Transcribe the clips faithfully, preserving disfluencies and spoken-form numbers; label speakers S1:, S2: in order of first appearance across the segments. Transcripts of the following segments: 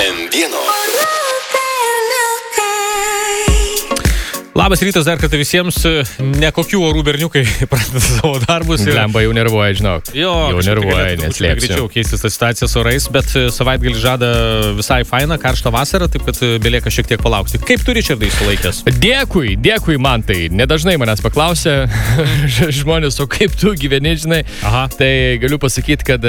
S1: M vienas.
S2: Labas rytas dar kartą visiems, nekokių orų berniukai pradeda savo darbus. Ir...
S3: Lemba jau nervuoja, žinok.
S2: Jo,
S3: jau nervuoja, neslėpsiu.
S2: Greičiau keistis tą situaciją su orais, bet savaitgalį žada visai fainą, karštą vasarą, taip kad belieka šiek tiek palaukti. Kaip tu, Ričardai, sulaikęs?
S3: Dėkui, dėkui man tai. Nedažnai manęs paklausia žmonės, o kaip tu gyveni, žinai.
S2: Aha.
S3: Tai galiu pasakyti, kad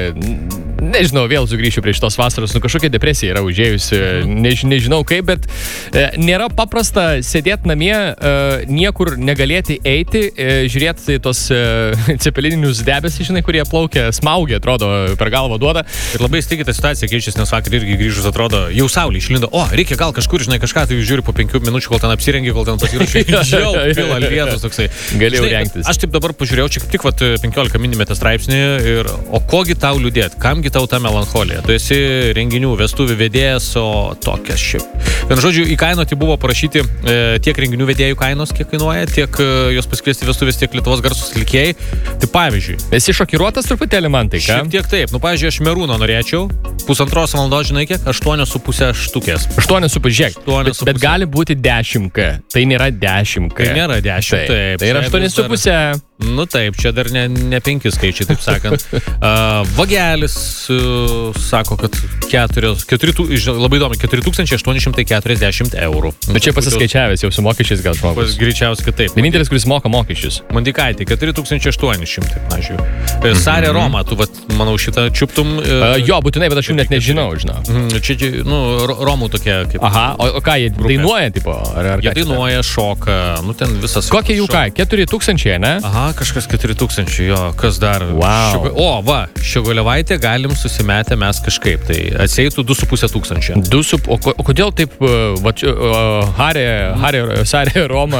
S3: nežinau, vėl sugrįšiu prie šitos vasaros, nu kažkokia depresija yra užėjusi, než, nežinau kaip, bet e, nėra paprasta sėdėti namie, e, niekur negalėti eiti, e, žiūrėti tos e, cepelininius debesys, žinai, kurie plaukia, smaugia, atrodo, per galvą duoda.
S2: Ir labai staigiai ta situacija keičiasi, nes vakar irgi grįžus atrodo, jau saulė išlindo, o, reikia gal kažkur, žinai, kažką, tai žiūri po penkių minučių, kol ten apsirengi, kol ten pasirašai, jau pila lietus toksai.
S3: Galėjau rengtis.
S2: Aš taip dabar pažiūrėjau, čia kaip tik vat, penkiolika minimetė straipsnį ir, o kogi tau liūdėt, kamgi tau ta melancholija? Tu esi renginių, vestuvių vedėjas, o tokias šiaip. Vien žodžiu, įkainoti buvo parašyti e, tiek renginių vedėjų kainos, kiek kainuoja, tiek e, jos pasikviesti vestuvės, tiek Lietuvos garsus atlikėjai. Tai pavyzdžiui.
S3: Esi šokiruotas truputėlį man tai, ką?
S2: Šiek tiek taip. Nu, pavyzdžiui, aš Merūno norėčiau. Pusantros valandos, žinai kiek? Aštuonios su pusė štukės.
S3: Aštuonios su pažiūrėk.
S2: Bet,
S3: bet gali būti dešimt. Tai nėra dešimt.
S2: Tai nėra dešimt.
S3: Taip. Taip. Tai yra aštuonios su pusė.
S2: Nu taip, čia dar ne, ne penki skaičiai, taip sakant. Uh, Vagelis uh, sako, kad keturios, keturi, labai įdomi, keturi tūkstančiai aštuoni šimtai keturiasdešimt eurų.
S3: Bet čia pasiskaičiavęs jau su mokesčiais gal žmogus.
S2: Greičiausiai, kad taip.
S3: Vienintelis, kuris moka mokesčius.
S2: Mandikaitė, keturi tūkstančiai aštuoni šimtai, pažiūrėjau. Sarė Roma, tu, vat, manau, šitą čiuptum. Uh,
S3: uh, jo, būtinai, bet aš jų net nežinau, žinau.
S2: Mm, čia, nu, Romų tokie kaip...
S3: Aha, o, o ką, jie grupė. Dainuoja, tipo? Ar, ar
S2: jie dainuoja, šoka, nu ten visas...
S3: Kokie jų ką? Keturi tūkstančiai, ne?
S2: Aha, kažkas keturi tūkstančiai, jo, kas dar?
S3: Wow.
S2: Šiugo... O, va, Šiogolevaitė galim susimetę mes kažkaip, tai atseitų du su pusė tūkstančio.
S3: Du su... O, ko, o kodėl taip, va, uh, Harė, Harė, Sarė Roma?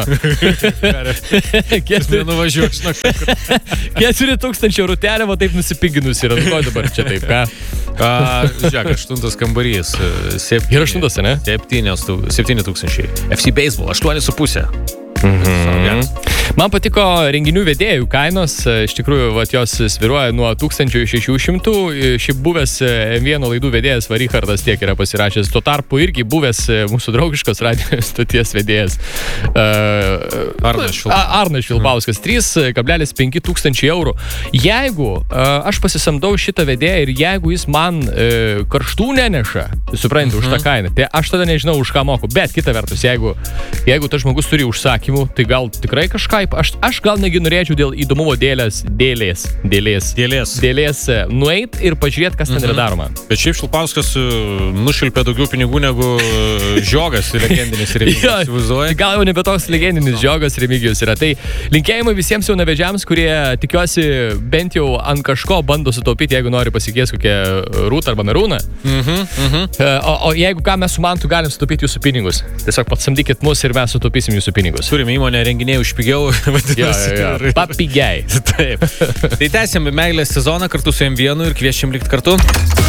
S2: Keturi nuvažiuok, žinok.
S3: Keturi tūkstančiai rūtelė, va taip nusipiginus yra. Nu, dabar čia taip, ką?
S2: A, žiūrėk, aštuntas kambarys. Septyni,
S3: ir aštuntas, ne?
S2: Septyni tūkstančiai. F C Baseball, aštuoni su pusė.
S3: Mhm. Man patiko renginių vedėjų kainos, iš tikrųjų, vat, jos sviruoja nuo tūkstančio šešių šimtų, šiaip buvęs M vieno laidų vedėjas va Richardas tiek yra pasirašęs, tuo tarpu irgi buvęs mūsų draugiškos radijos stoties vedėjas uh,
S2: Arnas Švilpauskas.
S3: Arnas Švilpauskas, trys kablelis penki tūkstančiai eurų. Jeigu uh, aš pasisamdau šitą vedėją ir jeigu jis man uh, karštų neneša, supranti, uh-huh. už tą kainą, tai aš tada nežinau, už ką moku, bet kita vertus, jeigu, jeigu tas žmogus turi užsakymų, tai gal tikrai kažką, aš, aš gal negi norėčiau dėl įdomumo dėlės, dėlės, dėlės,
S2: dėlės,
S3: dėlės nueit ir pažiūrėti, kas ten
S2: mhm.
S3: yra daroma.
S2: Bet šiaip Švilpauskas nušilpė daugiau pinigų negu Žiogas legendinis Remigijus.
S3: Tai gal jau nebe toks legendinis Žiogas Remigijus yra. Tai linkėjimai visiems jaunavedžiams, kurie tikiuosi bent jau ant kažko bando sutaupyti, jeigu nori pasikviesti kokią Rūtą arba Merūną.
S2: Mhm, mhm.
S3: O, o jeigu ką mes su Mantu galim sutaupyti jūsų pinigus. Tiesiog patsamdykit mus ir mes sutaupysim jūsų pinigus.
S2: Turime įmonę renginiai už pigiau, vadinasi.
S3: Ja, ja, ja. Papigiai.
S2: Taip. Tai tęsėme meilės sezoną kartu su M vienu ir kviečiam likti kartu.